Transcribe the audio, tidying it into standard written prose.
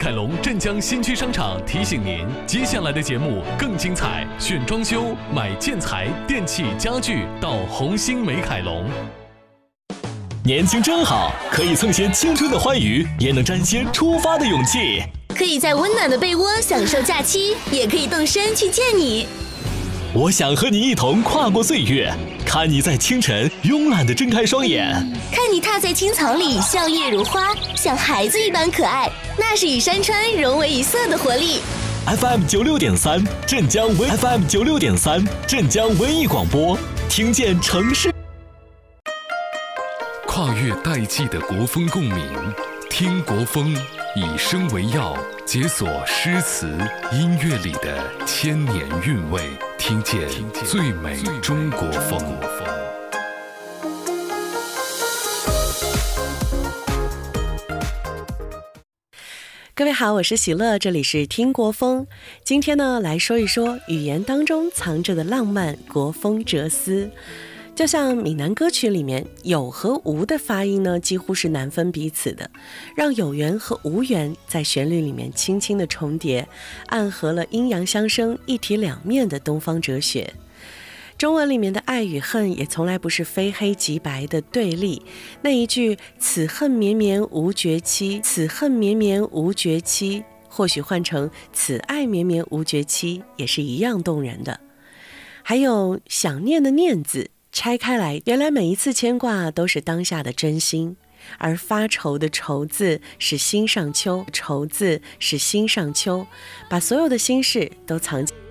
凯龙镇江新区商场提醒您，接下来的节目更精彩，选装修、买建材、电器、家具到红星美凯龙。 年轻真好，可以蹭些青春的欢愉，也能沾些出发的勇气。 可以在温暖的被窝享受假期，也可以动身去见你。 我想和你一同跨过岁月，看你在清晨慵懒地睁开双眼， 看你踏在青草里笑靥如花，像孩子一般可爱，那是与山川融为一色的活力。 FM 96.3镇江文 FM 96.3镇江文艺广播，听见城市。 跨越代际的国风共鸣，听国风，以声为药，解锁诗词音乐里的千年韵味，听见最美中国风。 各位好，我是喜乐，这里是听国风。今天呢，来说一说语言当中藏着的浪漫国风哲思。就像闽南歌曲里面有和无的发音呢，几乎是难分彼此的，让有缘和无缘在旋律里面轻轻的重叠，暗合了阴阳相生、一体两面的东方哲学。中文里面的爱与恨也从来不是非黑即白的对立，那一句此恨绵绵无绝期，此恨绵绵无绝期，或许换成此爱绵绵无绝期也是一样动人的。还有想念的念字拆开来，原来每一次牵挂都是当下的真心，而发愁的愁字是心上秋，愁字是心上秋，把所有的心事都藏进